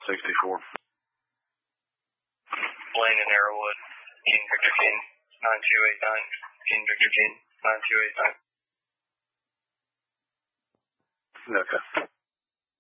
64. Blaine and Arrowwood, in Victor King, 9289, in Victor King, 9289. Okay.